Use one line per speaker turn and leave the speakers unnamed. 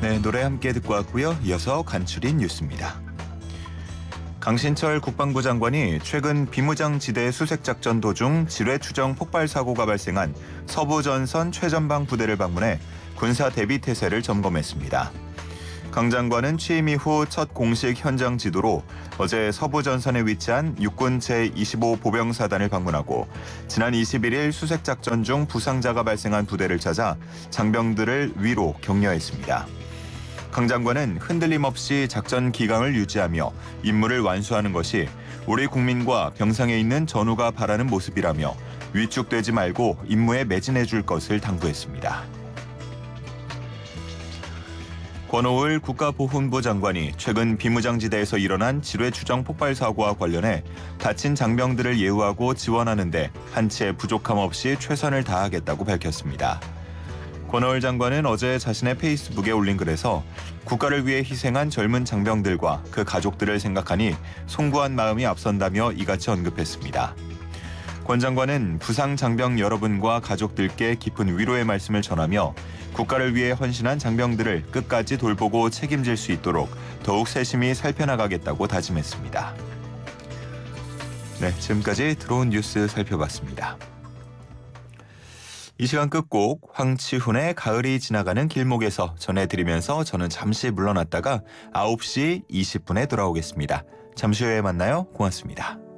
네, 노래 함께 듣고 왔고요. 이어서 간추린 뉴스입니다. 강신철 국방부 장관이 최근 비무장지대 수색작전 도중 지뢰 추정 폭발 사고가 발생한 서부전선 최전방 부대를 방문해 군사 대비 태세를 점검했습니다. 강 장관은 취임 이후 첫 공식 현장 지도로 어제 서부전선에 위치한 육군 제25 보병사단을 방문하고 지난 21일 수색작전 중 부상자가 발생한 부대를 찾아 장병들을 위로 격려했습니다. 강 장관은 흔들림 없이 작전 기강을 유지하며 임무를 완수하는 것이 우리 국민과 병상에 있는 전우가 바라는 모습이라며 위축되지 말고 임무에 매진해 줄 것을 당부했습니다. 권오을 국가보훈부 장관이 최근 비무장지대에서 일어난 지뢰 추정 폭발 사고와 관련해 다친 장병들을 예우하고 지원하는 데 한치의 부족함 없이 최선을 다하겠다고 밝혔습니다. 권오을 장관은 어제 자신의 페이스북에 올린 글에서 국가를 위해 희생한 젊은 장병들과 그 가족들을 생각하니 송구한 마음이 앞선다며 이같이 언급했습니다. 권 장관은 부상 장병 여러분과 가족들께 깊은 위로의 말씀을 전하며 국가를 위해 헌신한 장병들을 끝까지 돌보고 책임질 수 있도록 더욱 세심히 살펴나가겠다고 다짐했습니다. 네, 지금까지 들어온 뉴스 살펴봤습니다. 이 시간 끝곡 황치훈의 가을이 지나가는 길목에서 전해드리면서 저는 잠시 물러났다가 9시 20분에 돌아오겠습니다. 잠시 후에 만나요. 고맙습니다.